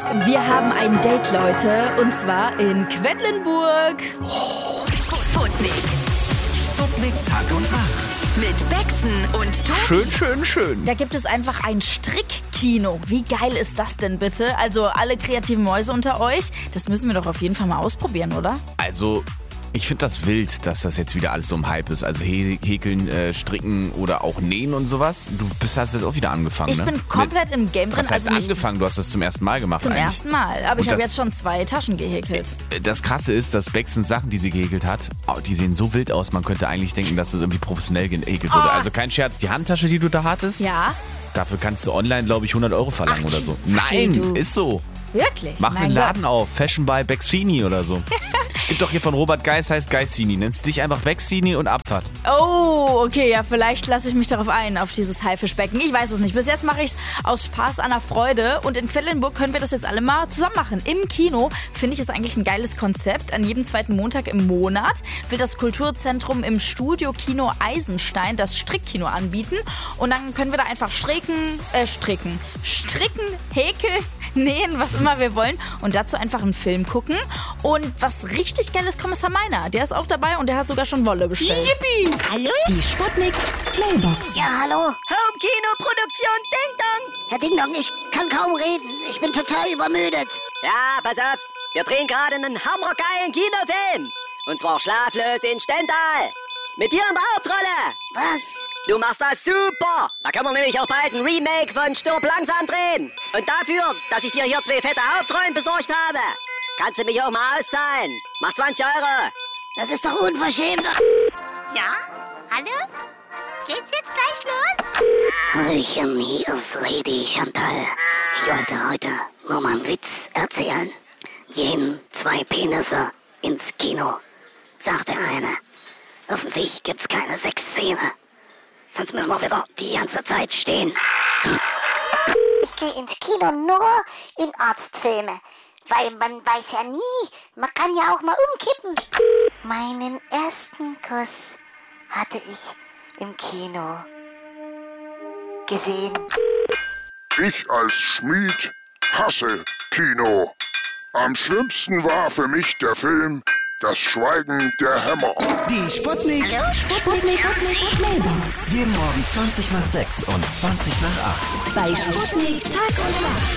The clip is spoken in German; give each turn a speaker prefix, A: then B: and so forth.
A: Wir haben ein Date, Leute, und zwar in Quedlinburg.
B: Sputnik.
C: Sputnik Tag und Tag.
B: Mit Bexen und Tobi.
D: Schön.
A: Da gibt es einfach ein Strickkino. Wie geil ist das denn bitte? Also alle kreativen Mäuse unter euch, das müssen wir doch auf jeden Fall mal ausprobieren, oder?
D: Also, ich finde das wild, dass das jetzt wieder alles so im Hype ist. Also häkeln, stricken oder auch nähen und sowas. Hast jetzt auch wieder angefangen,
A: Ich
D: ne?
A: bin komplett im Game drin.
D: Was heißt
A: also nicht
D: angefangen? Du hast das zum ersten Mal gemacht
A: zum
D: eigentlich.
A: ersten Mal. Aber ich
D: Und
A: habe
D: das-
A: jetzt schon 2 Taschen gehäkelt.
D: Das Krasse ist, dass Bexens Sachen, die sie gehäkelt hat, die sehen so wild aus, man könnte eigentlich denken, dass das irgendwie professionell gehäkelt wurde. Also kein Scherz, die Handtasche, die du da hattest,
A: Ja,
D: dafür kannst du online, glaube ich, 100 Euro verlangen
A: Ach,
D: oder so.
A: du
D: Nein,
A: du.
D: ist so.
A: wirklich?
D: Mach
A: Mein
D: einen Laden
A: Gott.
D: auf, Fashion by Bexini oder so. Es gibt doch hier von Robert Geis, heißt Geissini. Nennst dich einfach Bexini und Abfahrt.
A: Oh, okay, ja, vielleicht lasse ich mich darauf ein, auf dieses Haifischbecken. Ich weiß es nicht. Bis jetzt mache ich es aus Spaß an der Freude. Und in Quedlinburg können wir das jetzt alle mal zusammen machen. Im Kino finde ich es eigentlich ein geiles Konzept. An jedem zweiten Montag im Monat will das Kulturzentrum im Studio Kino Eisenstein das Strickkino anbieten. Und dann können wir da einfach stricken, häkeln, nähen, was immer wir wollen. Und dazu einfach einen Film gucken. Und was richtig geil ist, Kommissar Meiner. Der ist auch dabei und der hat sogar schon Wolle bestellt.
B: Yippie!
E: Hallo?
B: Die Sputnik Playbox.
E: Ja, hallo?
B: Home-Kino-Produktion Ding Dong.
E: Herr Ding Dong, ich kann kaum reden. Ich bin total übermüdet.
F: Ja, pass auf. Wir drehen gerade einen hammergeilen Kinofilm. Und zwar Schlaflos in Stendal. Mit dir in der Hauptrolle.
E: Was?
F: Du machst das super. Da können wir nämlich auch bald ein Remake von Stirb langsam drehen. Und dafür, dass ich dir hier 2 fette Hauptrollen besorgt habe, kannst du mich auch mal auszahlen. Mach 20 Euro.
E: Das ist doch unverschämt.
G: Ja? Hallo? Geht's jetzt gleich los?
E: Hallöchen, hier ist Lady Chantal. Ich wollte heute nur mal einen Witz erzählen. Gehen 2 Penisse ins Kino, sagt der eine. Hoffentlich gibt's keine Sexszene. Sonst müssen wir wieder die ganze Zeit stehen.
G: Ich gehe ins Kino nur in Arztfilme. Weil man weiß ja nie, man kann ja auch mal umkippen. Meinen ersten Kuss hatte ich im Kino gesehen.
H: Ich als Schmied hasse Kino. Am schlimmsten war für mich der Film Das Schweigen der Hämmer.
C: Die Sputnik.
B: Sputnik Playbox.
C: Jeden Morgen 20 nach 6 und 20 nach 8.
B: Bei Sputnik Tag und Tag.